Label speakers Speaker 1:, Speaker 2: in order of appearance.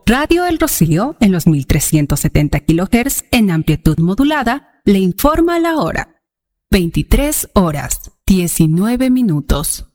Speaker 1: Radio El Rocío en los 1370 kHz en amplitud modulada le informa la hora. 23 horas, 19 minutos.